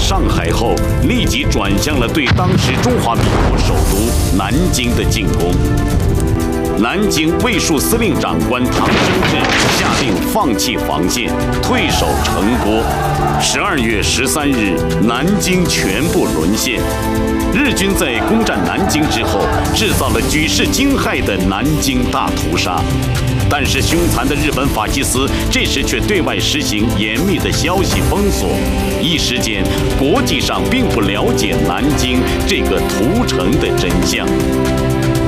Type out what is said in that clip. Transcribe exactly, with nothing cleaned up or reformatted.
上海后，立即转向了对当时中华民国首都南京的进攻。南京卫戍司令长官唐生智下令放弃防线，退守城郭。十二月十三日，南京全部沦陷。日军在攻占南京之后，制造了举世惊骇的南京大屠杀。但是凶残的日本法西斯这时却对外实行严密的消息封锁，一时间国际上并不了解南京这个屠城的真相。